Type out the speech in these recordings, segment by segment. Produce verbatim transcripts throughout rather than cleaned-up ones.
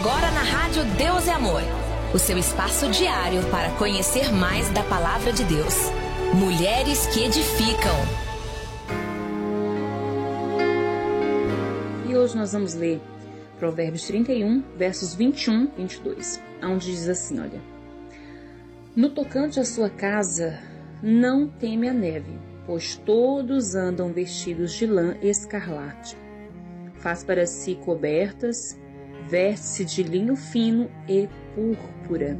Agora na Rádio Deus é Amor, o seu espaço diário para conhecer mais da Palavra de Deus. Mulheres que edificam. E hoje nós vamos ler Provérbios trinta e um, versos vinte e um e vinte e dois, onde diz assim, olha: No tocante à sua casa, não teme a neve, pois todos andam vestidos de lã escarlate. Faz para si cobertas, veste-se de linho fino e púrpura.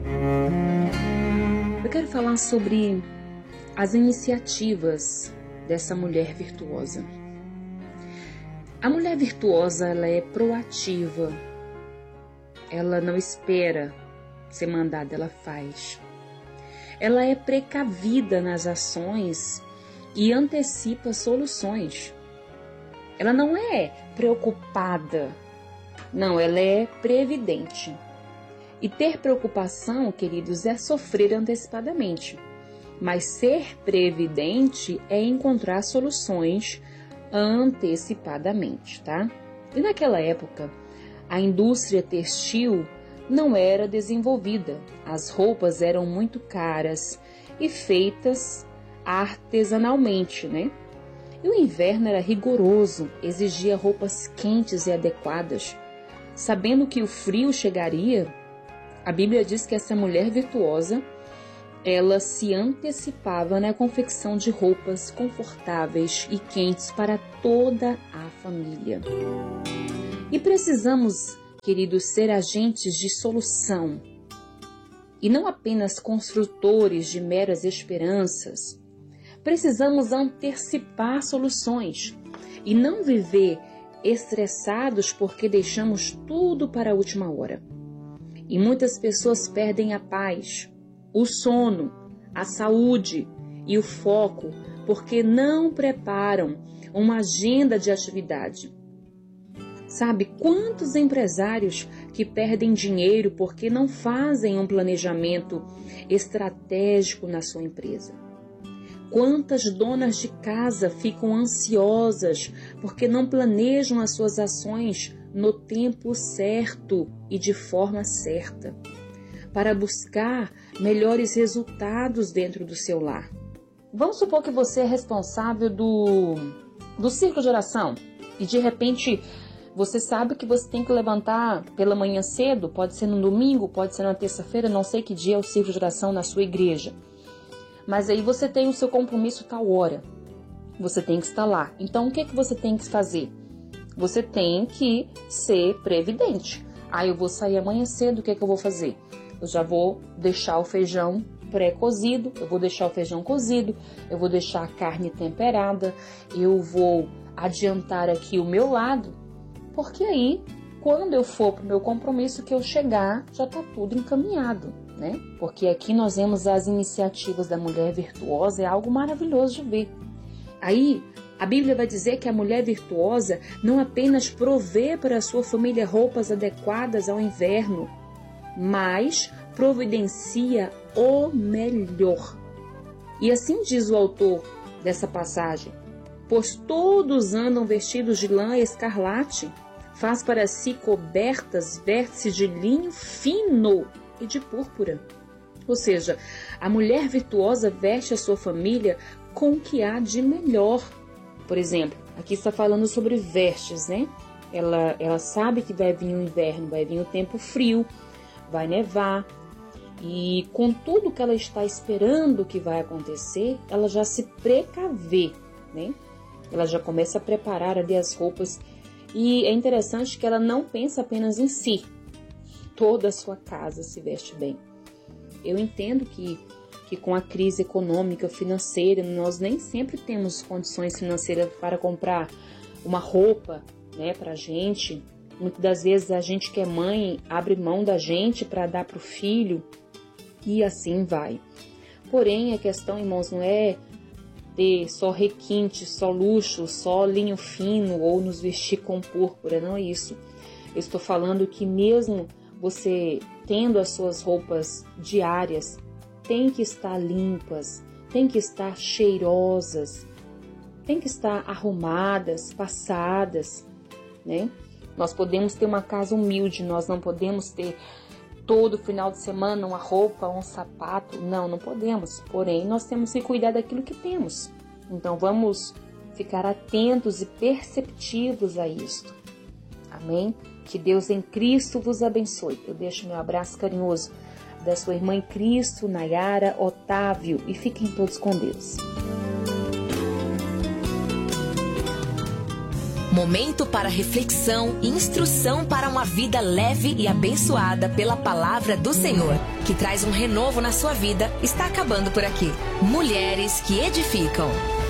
Eu quero falar sobre as iniciativas dessa mulher virtuosa. A mulher virtuosa, ela é proativa. Ela não espera ser mandada, ela faz. Ela é precavida nas ações e antecipa soluções. Ela não é preocupada. Não, ela é previdente. E ter preocupação, queridos, é sofrer antecipadamente. Mas ser previdente é encontrar soluções antecipadamente, tá? E naquela época, a indústria textil não era desenvolvida. As roupas eram muito caras e feitas artesanalmente, né? E o inverno era rigoroso, exigia roupas quentes e adequadas. Sabendo que o frio chegaria, a Bíblia diz que essa mulher virtuosa, ela se antecipava na confecção de roupas confortáveis e quentes para toda a família. E precisamos, queridos, ser agentes de solução e não apenas construtores de meras esperanças. Precisamos antecipar soluções e não viver estressados porque deixamos tudo para a última hora. E muitas pessoas perdem a paz, o sono, a saúde e o foco porque não preparam uma agenda de atividade. Sabe quantos empresários que perdem dinheiro porque não fazem um planejamento estratégico na sua empresa? Quantas donas de casa ficam ansiosas porque não planejam as suas ações no tempo certo e de forma certa, para buscar melhores resultados dentro do seu lar? Vamos supor que você é responsável do, do círculo de oração e de repente você sabe que você tem que levantar pela manhã cedo, pode ser no domingo, pode ser na terça-feira, não sei que dia é o círculo de oração na sua igreja. Mas aí você tem o seu compromisso tal hora. Você tem que estar lá. Então, o que é que você tem que fazer? Você tem que ser previdente. Ah, eu vou sair amanhã cedo, o que é que eu vou fazer? Eu já vou deixar o feijão pré-cozido, eu vou deixar o feijão cozido, eu vou deixar a carne temperada, eu vou adiantar aqui o meu lado, porque aí, quando eu for para o meu compromisso, que eu chegar, já está tudo encaminhado. Né? Porque aqui nós vemos as iniciativas da mulher virtuosa, é algo maravilhoso de ver. Aí, a Bíblia vai dizer que a mulher virtuosa não apenas provê para a sua família roupas adequadas ao inverno, mas providencia o melhor. E assim diz o autor dessa passagem: pois todos andam vestidos de lã escarlate, faz para si cobertas, veste-se de linho fino e de púrpura. Ou seja, a mulher virtuosa veste a sua família com o que há de melhor. Por exemplo, aqui está falando sobre vestes, né? Ela, ela sabe que vai vir o inverno, vai vir o tempo frio, vai nevar. E com tudo que ela está esperando que vai acontecer, ela já se precavê, né? Ela já começa a preparar ali as roupas. E é interessante que ela não pensa apenas em si. Toda a sua casa se veste bem. Eu entendo que, que com a crise econômica, financeira, nós nem sempre temos condições financeiras para comprar uma roupa, né, para a gente. Muitas das vezes a gente que é mãe abre mão da gente para dar para o filho e assim vai. Porém, a questão, irmãos, não é ter só requinte, só luxo, só linho fino ou nos vestir com púrpura, não é isso. Eu estou falando que mesmo você tendo as suas roupas diárias, tem que estar limpas, tem que estar cheirosas, tem que estar arrumadas, passadas, né? Nós podemos ter uma casa humilde, nós não podemos ter todo final de semana uma roupa, um sapato. Não, não podemos. Porém, nós temos que cuidar daquilo que temos. Então, vamos ficar atentos e perceptivos a isto. Amém? Que Deus em Cristo vos abençoe. Eu deixo meu abraço carinhoso da sua irmã em Cristo, Nayara Otávio, e fiquem todos com Deus. Momento para reflexão e instrução para uma vida leve e abençoada pela palavra do Senhor, que traz um renovo na sua vida, está acabando por aqui. Mulheres que edificam.